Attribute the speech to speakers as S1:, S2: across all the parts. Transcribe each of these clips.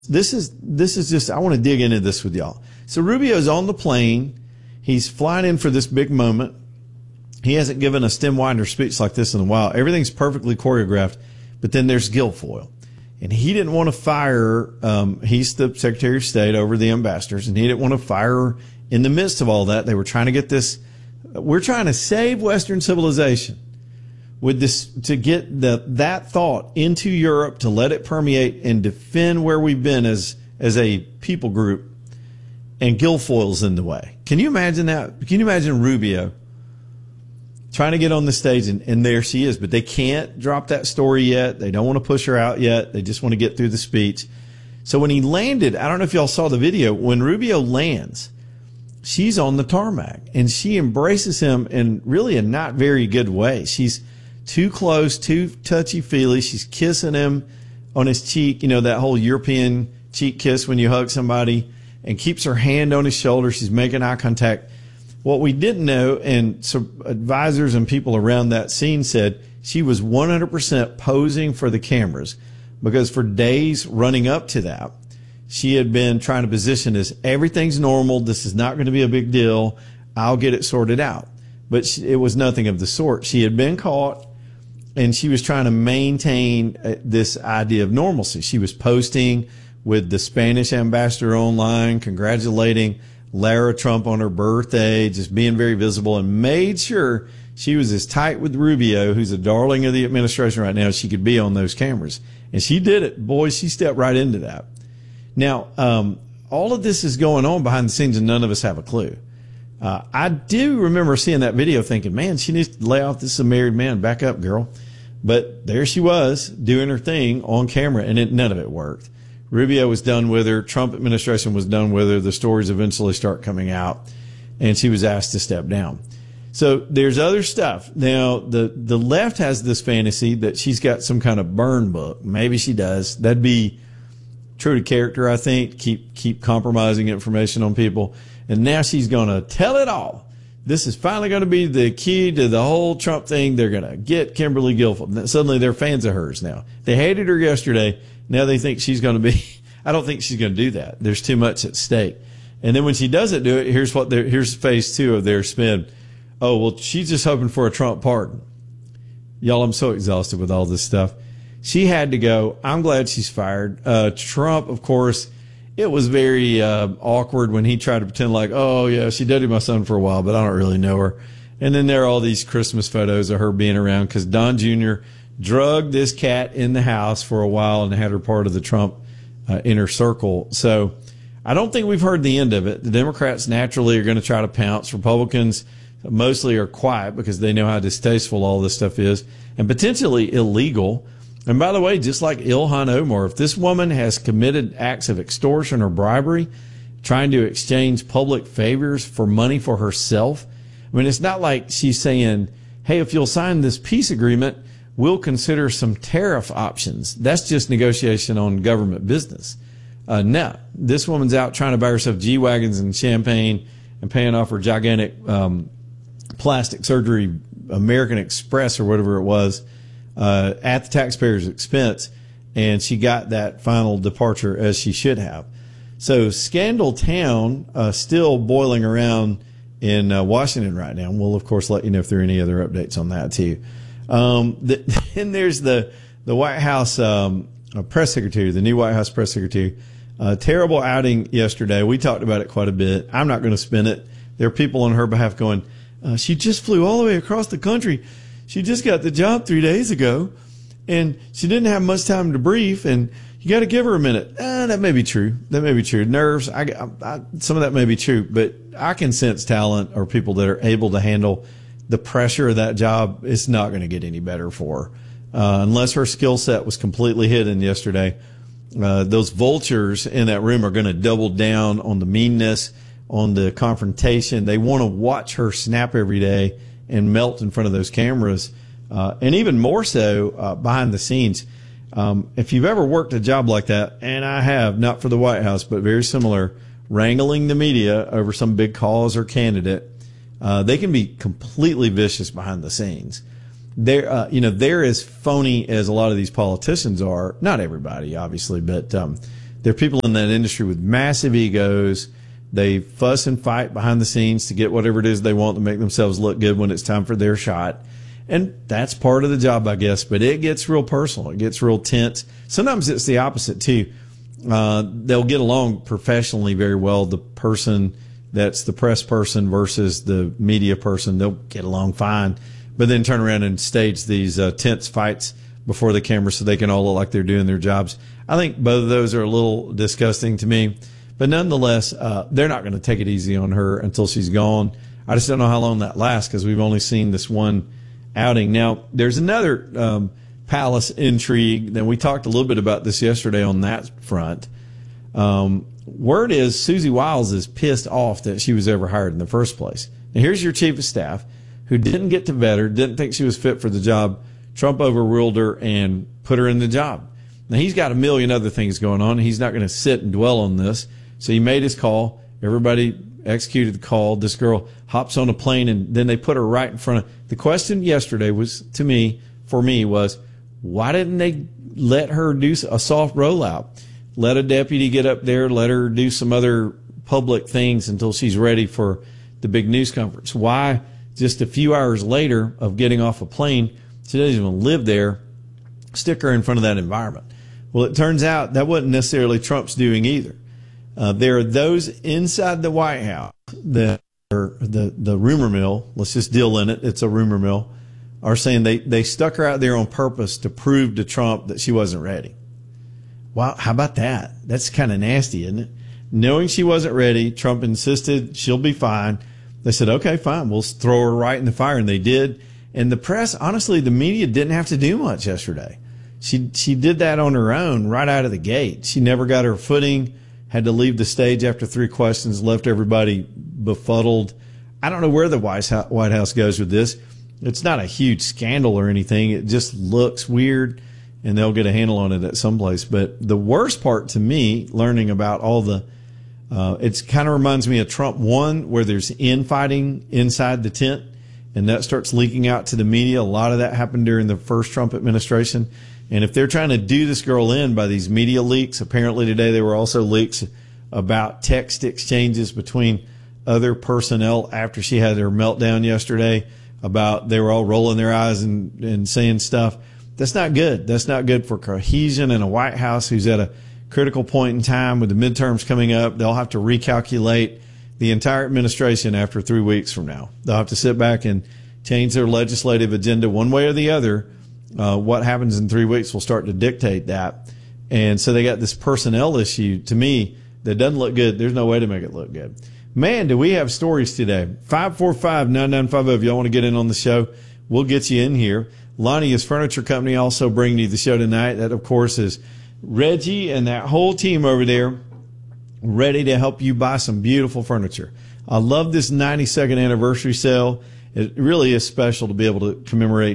S1: This is just, I want to dig into this with y'all. So Rubio's on the plane. He's flying in for this big moment. He hasn't given a stem winder speech like this in a while. Everything's perfectly choreographed, but then there's Guilfoyle. And he didn't want to fire, he's the Secretary of State over the ambassadors, and he didn't want to fire her in the midst of all that. They were trying to get this, we're trying to save Western civilization with this, to get that thought into Europe, to let it permeate and defend where we've been as a people group. And Guilfoyle's in the way. Can you imagine that? Can you imagine Rubio trying to get on the stage, and there she is, but they can't drop that story yet. They don't want to push her out yet. They just want to get through the speech. So when he landed, I don't know if y'all saw the video, when Rubio lands, she's on the tarmac and she embraces him in really a not very good way. She's too close, too touchy-feely. She's kissing him on his cheek, you know, that whole European cheek kiss when you hug somebody, and keeps her hand on his shoulder. She's making eye contact. What we didn't know, and some advisors and people around that scene said, she was 100% posing for the cameras, because for days running up to that, she had been trying to position as everything's normal. This is not going to be a big deal. I'll get it sorted out. But it was nothing of the sort. She had been caught, and she was trying to maintain this idea of normalcy. She was posting with the Spanish ambassador online, congratulating Lara Trump on her birthday, just being very visible, and made sure she was as tight with Rubio, who's a darling of the administration right now, as she could be on those cameras. And she did it. Boy, she stepped right into that. Now, all of this is going on behind the scenes, and none of us have a clue. I do remember seeing that video thinking, man, she needs to lay off. This is a married man. Back up, girl. But there she was doing her thing on camera, and none of it worked. Rubio was done with her. Trump administration was done with her. The stories eventually start coming out, and she was asked to step down. So there's other stuff. Now, the left has this fantasy that she's got some kind of burn book. Maybe she does. That'd be true to character, I think. Keep compromising information on people. And now she's going to tell it all. This is finally going to be the key to the whole Trump thing. They're going to get Kimberly Guilfoyle. Suddenly they're fans of hers now. They hated her yesterday. Now they think she's going to be, I don't think she's going to do that. There's too much at stake. And then when she doesn't do it, here's phase two of their spin. Oh, well, she's just hoping for a Trump pardon. Y'all, I'm so exhausted with all this stuff. She had to go. I'm glad she's fired. Trump, of course, it was very awkward when he tried to pretend like, oh, yeah, she dated my son for a while, but I don't really know her. And then there are all these Christmas photos of her being around because Don Jr. drugged this cat in the house for a while and had her part of the Trump inner circle. So I don't think we've heard the end of it. The Democrats naturally are going to try to pounce. Republicans mostly are quiet because they know how distasteful all this stuff is and potentially illegal. And by the way, just like Ilhan Omar, if this woman has committed acts of extortion or bribery, trying to exchange public favors for money for herself, I mean, it's not like she's saying, hey, if you'll sign this peace agreement, we'll consider some tariff options. That's just negotiation on government business. No, this woman's out trying to buy herself G-Wagons and champagne and paying off her gigantic plastic surgery American Express or whatever it was at the taxpayer's expense, and she got that final departure as she should have. So Scandal Town still boiling around in Washington right now. And we'll, of course, let you know if there are any other updates on that, too. Then there's the White House press secretary, the new White House press secretary. Terrible outing yesterday. We talked about it quite a bit. I'm not going to spin it. There are people on her behalf going, she just flew all the way across the country. She just got the job 3 days ago, and she didn't have much time to brief, and you got to give her a minute. That may be true. That may be true. Nerves, some of that may be true, but I can sense talent or people that are able to handle the pressure of that job. It's not going to get any better for her unless her skill set was completely hidden yesterday. Those vultures in that room are going to double down on the meanness, on the confrontation. They want to watch her snap every day and melt in front of those cameras, and even more so behind the scenes. If you've ever worked a job like that, and I have, not for the White House, but very similar, wrangling the media over some big cause or candidate, they can be completely vicious behind the scenes. They're as phony as a lot of these politicians are. Not everybody, obviously, but There are people in that industry with massive egos. They fuss and fight behind the scenes to get whatever it is they want to make themselves look good when it's time for their shot. And that's part of the job, I guess. But it gets real personal. It gets real tense. Sometimes it's the opposite, too. They'll get along professionally very well. The person that's the press person versus the media person, they'll get along fine. But then turn around and stage these tense fights before the camera so they can all look like they're doing their jobs. I think both of those are a little disgusting to me. But nonetheless, they're not going to take it easy on her until she's gone. I just don't know how long that lasts because we've only seen this one outing. Now, there's another palace intrigue. Then we talked a little bit about this yesterday on that front. Word is Susie Wiles is pissed off that she was ever hired in the first place. Now, here's your chief of staff who didn't get to vet her, didn't think she was fit for the job. Trump overruled her and put her in the job. Now, he's got a million other things going on. He's not going to sit and dwell on this. So he made his call. Everybody executed the call. This girl hops on a plane, and then they put her right in front of. The question yesterday was, for me, was why didn't they let her do a soft rollout? Let a deputy get up there, let her do some other public things until she's ready for the big news conference. Why just a few hours later of getting off a plane, she doesn't even live there, stick her in front of that environment? Well, it turns out that wasn't necessarily Trump's doing either. There are those inside the White House that are the rumor mill, let's just deal in it, it's a rumor mill, are saying they stuck her out there on purpose to prove to Trump that she wasn't ready. Wow, how about that? That's kind of nasty, isn't it? Knowing she wasn't ready, Trump insisted she'll be fine. They said, okay, fine, we'll throw her right in the fire, and they did. And the press, honestly, the media didn't have to do much yesterday. She did that on her own right out of the gate. She never got her footing, had to leave the stage after 3 questions, left everybody befuddled. I don't know where the White House goes with this. It's not a huge scandal or anything. It just looks weird, and they'll get a handle on it at some place. But the worst part to me, learning about all the it kind of reminds me of Trump 1, where there's infighting inside the tent, and that starts leaking out to the media. A lot of that happened during the first Trump administration. And if they're trying to do this girl in by these media leaks, apparently today there were also leaks about text exchanges between other personnel after she had her meltdown yesterday about they were all rolling their eyes and saying stuff. That's not good. That's not good for cohesion in a White House who's at a critical point in time with the midterms coming up. They'll have to recalculate the entire administration after 3 weeks from now. They'll have to sit back and change their legislative agenda one way or the other. What happens in 3 weeks will start to dictate that. And so they got this personnel issue, to me, that doesn't look good. There's no way to make it look good. Man, do we have stories today. 545-9950 if y'all want to get in on the show. We'll get you in here. Lonnie's Furniture Company also bringing you the show tonight. That, of course, is Reggie and that whole team over there ready to help you buy some beautiful furniture. I love this 92nd anniversary sale. It really is special to be able to commemorate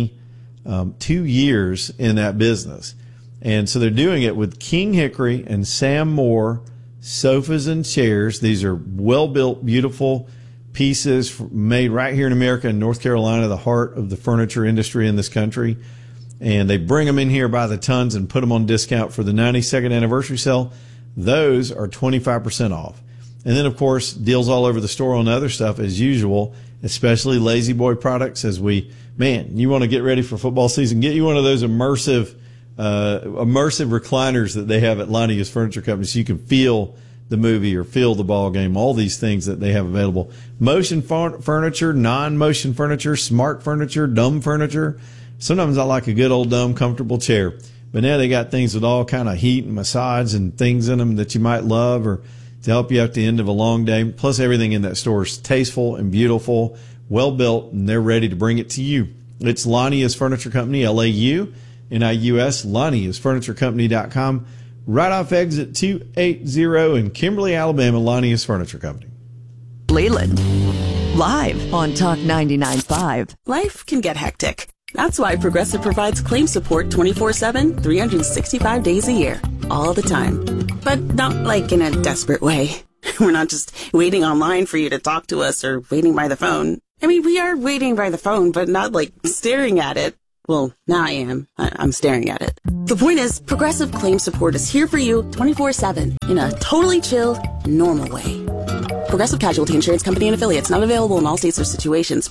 S1: 92 years in that business. And so they're doing it with King Hickory and Sam Moore sofas and chairs. These are well-built, beautiful pieces made right here in America, in North Carolina, the heart of the furniture industry in this country. And they bring them in here by the tons and put them on discount for the 92nd anniversary sale. Those are 25% off. And then, of course, deals all over the store on other stuff as usual, especially Lazy Boy products. As you want to get ready for football season, get you one of those immersive recliners that they have at Lonnie's Furniture Company so you can feel the movie or feel the ball game, all these things that they have available. Motion furniture, non-motion furniture, smart furniture, dumb furniture. Sometimes I like a good old dumb comfortable chair. But now they got things with all kind of heat and massage and things in them that you might love or to help you at the end of a long day. Plus everything in that store is tasteful and beautiful, well built, and they're ready to bring it to you. It's Lonnie's Furniture Company, LAUNIUS, Lonnie'sFurnitureCompany.com. Right off exit 280 in Kimberly, Alabama, Lonnie's Furniture Company.
S2: Leland, live on Talk 99.5.
S3: Life can get hectic. That's why Progressive provides claim support 24/7, 365 days a year, all the time. But not like in a desperate way. We're not just waiting online for you to talk to us or waiting by the phone. I mean, we are waiting by the phone, but not like staring at it. Well, now I am. I'm staring at it. The point is, Progressive Claim Support is here for you 24/7 in a totally chill, normal way. Progressive Casualty Insurance Company and Affiliates, not available in all states or situations.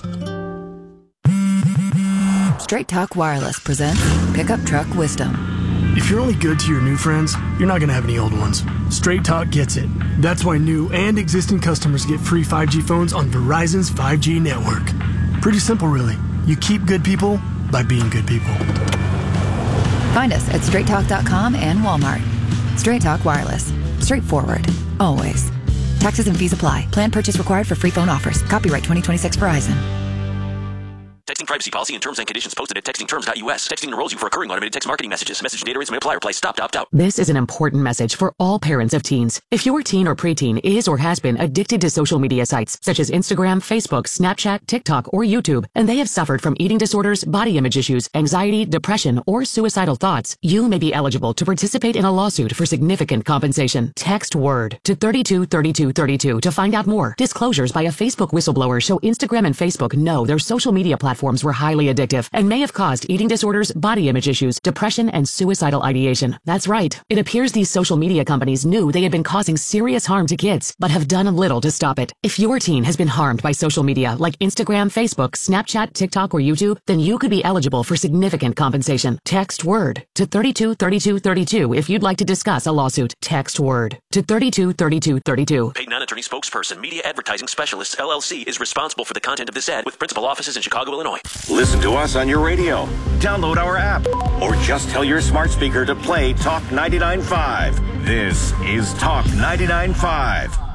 S2: Straight Talk Wireless presents Pickup Truck Wisdom.
S4: If you're only good to your new friends, you're not going to have any old ones. Straight Talk gets it. That's why new and existing customers get free 5G phones on Verizon's 5G network. Pretty simple, really. You keep good people by being good people.
S2: Find us at straighttalk.com and Walmart. Straight Talk Wireless. Straightforward. Always. Taxes and fees apply. Plan purchase required for free phone offers. Copyright 2026 Verizon.
S5: Texting privacy policy and terms and conditions posted at textingterms.us. Texting enrolls you for recurring automated text marketing messages. Message data rates may apply. Reply stop to opt out.
S6: This is an important message for all parents of teens. If your teen or preteen is or has been addicted to social media sites such as Instagram, Facebook, Snapchat, TikTok, or YouTube, and they have suffered from eating disorders, body image issues, anxiety, depression, or suicidal thoughts, you may be eligible to participate in a lawsuit for significant compensation. Text WORD to 323232 to find out more. Disclosures by a Facebook whistleblower show Instagram and Facebook know their social media platforms were highly addictive and may have caused eating disorders, body image issues, depression, and suicidal ideation. That's right. It appears these social media companies knew they had been causing serious harm to kids, but have done little to stop it. If your teen has been harmed by social media like Instagram, Facebook, Snapchat, TikTok, or YouTube, then you could be eligible for significant compensation. Text WORD to 323232 if you'd like to discuss a lawsuit. Text WORD to 323232.
S5: Paid non-attorney spokesperson, Media Advertising Specialists, LLC, is responsible for the content of this ad with principal offices in Chicago, Illinois.
S7: Listen to us on your radio. Download our app. Or just tell your smart speaker to play Talk 99.5. This is Talk 99.5.